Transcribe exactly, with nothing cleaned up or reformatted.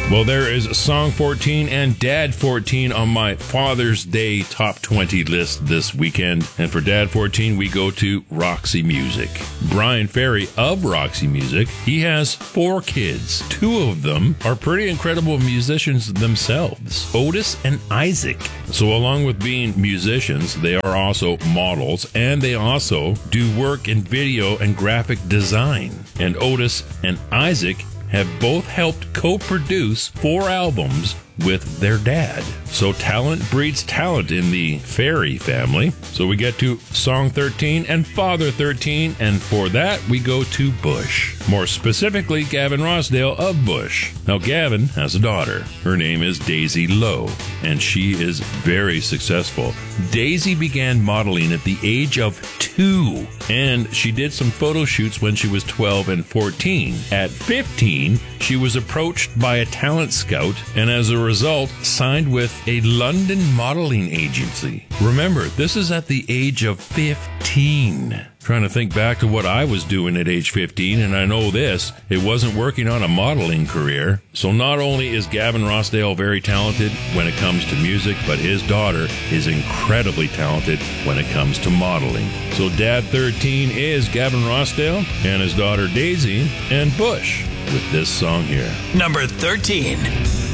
Well, there is Song fourteen and Dad fourteen on my Father's Day Top twenty list this weekend. And for Dad fourteen, we go to Roxy Music. Brian Ferry of Roxy Music, he has four kids. Two of them are pretty incredible musicians themselves, Otis and Isaac. So along with being musicians, they are also models, and they also do work in video and graphic design. And Otis and Isaac have both helped co-produce four albums with their dad. So talent breeds talent in the Ferry family. So we get to Song thirteen and Father thirteen, and for that we go to Bush. More specifically, Gavin Rossdale of Bush. Now Gavin has a daughter. Her name is Daisy Lowe, and she is very successful. Daisy began modeling at the age of two, and she did some photo shoots when she was twelve and fourteen. At fifteen, she was approached by a talent scout, and as a result, signed with a London modeling agency. Remember, this is at the age of fifteen. Trying to think back to what I was doing at age fifteen, and I know this, it wasn't working on a modeling career. So not only is Gavin Rossdale very talented when it comes to music, but his daughter is incredibly talented when it comes to modeling. So Dad thirteen is Gavin Rossdale and his daughter Daisy and Bush with this song here. Number thirteen.